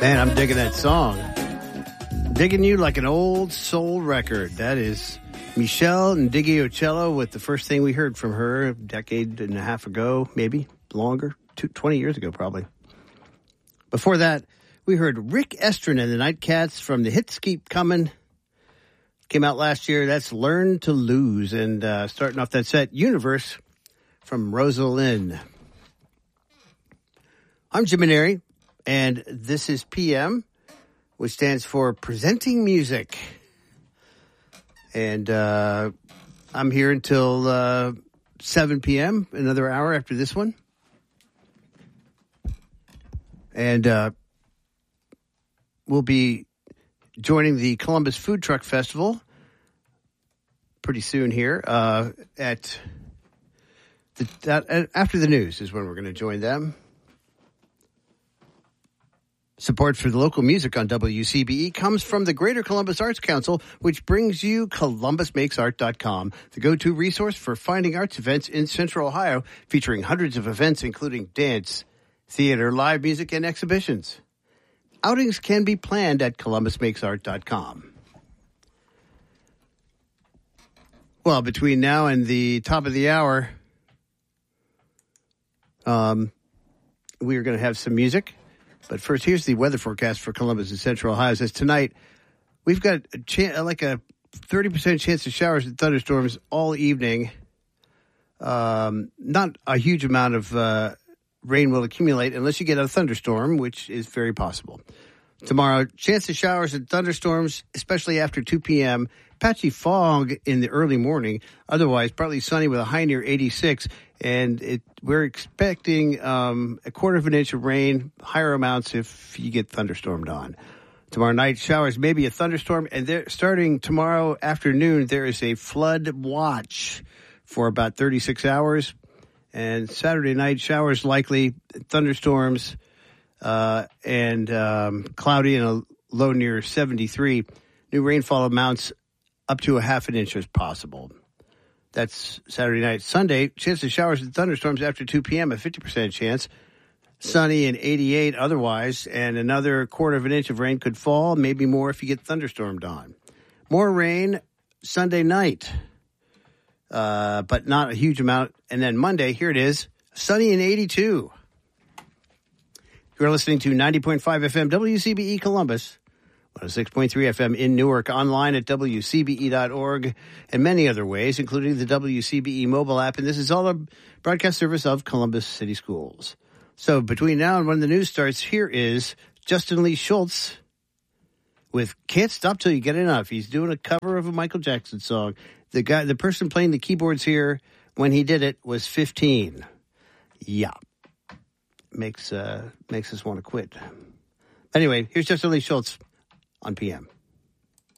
Man, I'm digging that song. Digging You Like an Old Soul Record. That is Michelle Ndigiocello with the first thing we heard from her a decade and a half ago, maybe longer, 20 years ago probably. Before that, we heard Rick Estrin and the Nightcats from the hits Keep Coming. Came out last year. That's Learn to Lose. And starting off that set, Universe from Rosalind. I'm Jim Maneri, and this is PM, which stands for Presenting Music. And I'm here until 7 p.m., another hour after this one. And we'll be joining the Columbus Food Truck Festival pretty soon here. After the news is when we're going to join them. Support for the local music on WCBE comes from the Greater Columbus Arts Council, which brings you ColumbusMakesArt.com, the go-to resource for finding arts events in Central Ohio, featuring hundreds of events including dance, theater, live music, and exhibitions. Outings can be planned at ColumbusMakesArt.com. Well, between now and the top of the hour, we are going to have some music. But first, here's the weather forecast for Columbus and Central Ohio. It says tonight, we've got like a 30% chance of showers and thunderstorms all evening. Not a huge amount of rain will accumulate unless you get a thunderstorm, which is very possible. Tomorrow, chance of showers and thunderstorms, especially after 2 p.m., patchy fog in the early morning. Otherwise, partly sunny with a high near 86. And we're expecting a quarter of an inch of rain, higher amounts if you get thunderstormed on. Tomorrow night, showers, maybe a thunderstorm. And starting tomorrow afternoon, there is a flood watch for about 36 hours. And Saturday night, showers likely, thunderstorms, and cloudy and a low near 73. New rainfall amounts up to a half an inch as possible. That's Saturday night. Sunday, chance of showers and thunderstorms after 2 p.m., a 50% chance. Sunny and 88 otherwise, and another quarter of an inch of rain could fall, maybe more if you get thunderstormed on. More rain Sunday night, but not a huge amount. And then Monday, here it is, sunny and 82. You're listening to 90.5 FM WCBE Columbus, 106.3 FM in Newark, online at WCBE.org, and many other ways, including the WCBE mobile app. And this is all a broadcast service of Columbus City Schools. So between now and when the news starts, here is Justin Lee Schultz with Can't Stop Till You Get Enough. He's doing a cover of a Michael Jackson song. The person playing the keyboards here when he did it was 15. Yeah. Makes us want to quit. Anyway, here's Justin Lee Schultz on PM.